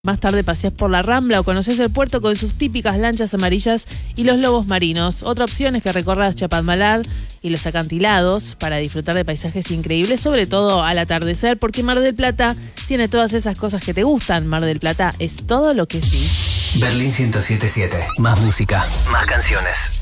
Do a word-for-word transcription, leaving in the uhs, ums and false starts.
Más tarde paseás por la Rambla o conocés el puerto con sus típicas lanchas amarillas y los lobos marinos. Otra opción es que recorras Chapadmalal y los acantilados para disfrutar de paisajes increíbles, sobre todo al atardecer, porque Mar del Plata tiene todas esas cosas que te gustan. Mar del Plata es todo lo que sí. Berlín ciento siete punto siete. Más música, más canciones.